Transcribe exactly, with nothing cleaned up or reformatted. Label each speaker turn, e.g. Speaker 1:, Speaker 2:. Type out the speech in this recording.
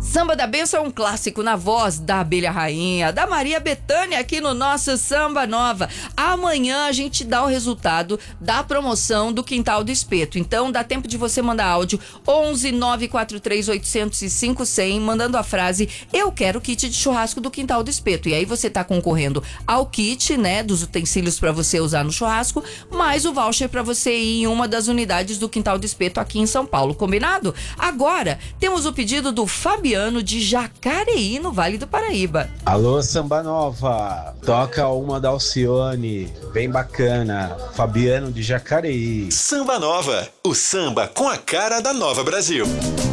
Speaker 1: Samba da Benção é um clássico na voz da Abelha Rainha, da Maria Bethânia, aqui no nosso Samba Nova. Amanhã a gente dá o resultado da promoção do Quintal do Espeto. Então dá tempo de você mandar áudio onze nove quatro três oito zero cinco zero zero, mandando a frase "Eu quero kit de churrasco do Quintal do Espeto". E aí você tá concorrendo ao kit, né, dos utensílios para você usar no churrasco, mais o voucher para você ir em uma das unidades do Quintal do Espeto aqui em São Paulo. Combinado? Agora temos o pedido do Fabiano de Jacareí, no Vale do Paraíba.
Speaker 2: Alô, Samba Nova, toca uma da Alcione, bem bacana, Fabiano de Jacareí.
Speaker 3: Samba Nova, o samba com a cara da Nova Brasil.